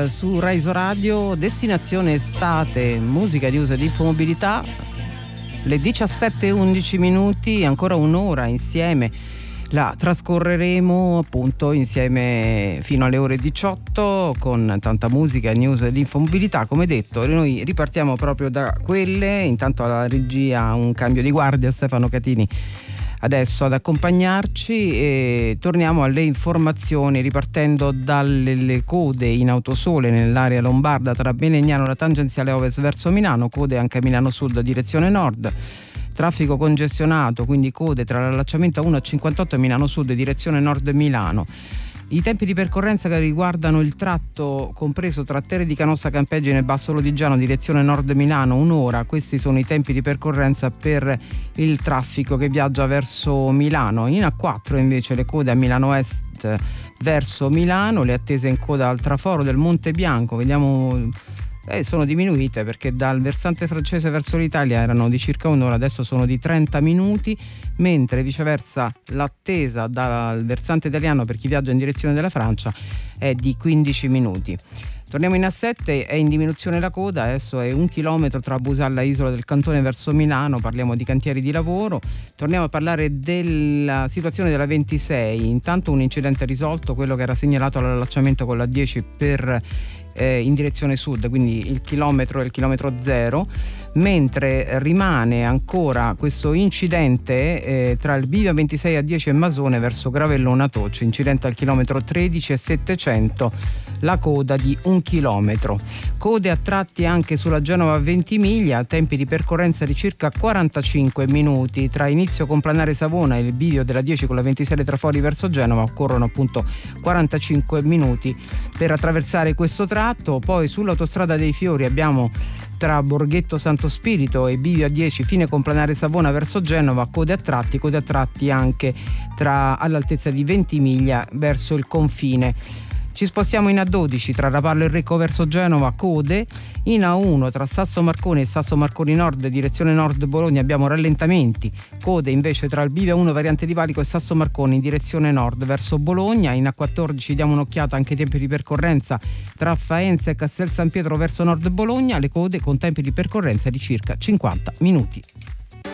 su Raiso Radio, destinazione estate, musica di uso ed infomobilità, le 17:11 minuti, ancora un'ora insieme la trascorreremo appunto insieme fino alle ore 18 con tanta musica, news ed infomobilità, come detto, e noi ripartiamo proprio da quelle. Intanto alla regia un cambio di guardia, Stefano Catini adesso ad accompagnarci, e torniamo alle informazioni ripartendo dalle code in autosole nell'area lombarda tra Belegnano e la tangenziale ovest verso Milano, code anche a Milano Sud direzione nord, traffico congestionato, quindi code tra l'allacciamento A1 e 58 e Milano Sud direzione nord Milano. I tempi di percorrenza che riguardano il tratto compreso tra Terre di Canossa Campeggine e Basso Lodigiano direzione nord Milano, un'ora. Questi sono i tempi di percorrenza per il traffico che viaggia verso Milano. In A4 invece le code a Milano Est verso Milano, le attese in coda al traforo del Monte Bianco, vediamo, sono diminuite perché dal versante francese verso l'Italia erano di circa un'ora, adesso sono di 30 minuti, mentre viceversa l'attesa dal versante italiano per chi viaggia in direzione della Francia è di 15 minuti. Torniamo in A7, è in diminuzione la coda, adesso è 1 chilometro tra Busalla e Isola del Cantone verso Milano, parliamo di cantieri di lavoro. Torniamo a parlare della situazione della 26, intanto un incidente risolto, quello che era segnalato all'allacciamento con la 10 per in direzione sud, quindi il chilometro è il chilometro 0, mentre rimane ancora questo incidente tra il bivio 26 a 10 e Masone verso Gravellona Tocci, incidente al chilometro 13 e 700, la coda di 1 chilometro. Code a tratti anche sulla Genova Ventimiglia, tempi di percorrenza di circa 45 minuti tra inizio Complanare Savona e il bivio della 10 con la 26 Trafori verso Genova, occorrono appunto 45 minuti per attraversare questo tratto. Poi sull'autostrada dei Fiori abbiamo tra Borghetto Santo Spirito e bivio a 10 fine Complanare Savona verso Genova, code a tratti anche all'altezza di Ventimiglia verso il confine. Ci spostiamo in A12 tra Rapallo e Recco verso Genova, code. In A1 tra Sasso Marconi e Sasso Marconi Nord direzione nord Bologna abbiamo rallentamenti, code invece tra il bivio 1 variante di Valico e Sasso Marconi in direzione nord verso Bologna. In A14 diamo un'occhiata anche ai tempi di percorrenza tra Faenza e Castel San Pietro verso nord Bologna, le code con tempi di percorrenza di circa 50 minuti.